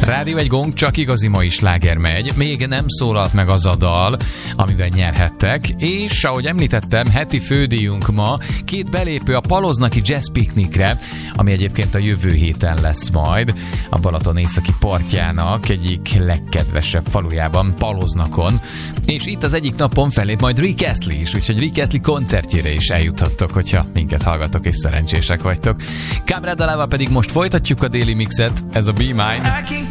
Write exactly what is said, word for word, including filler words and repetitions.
Rádió egy gong, csak igazi mai sláger megy. Még nem szólalt meg az a dal, amivel nyerhettek, és ahogy említettem, heti fődíjunk ma két belépő a Paloznaki Jazz Piknikre, ami egyébként a jövő héten lesz majd a Balaton északi partjának egyik legkedvesebb falujában, Paloznakon. És itt az egyik napon felép majd Rick Astley is, úgyhogy Rick Astley koncertjére is eljuthattok, hogyha minket hallgatok és szerencsések vagytok. Kámrád dalával pedig most folytatjuk a Daily Mixet, ez a Be Mine.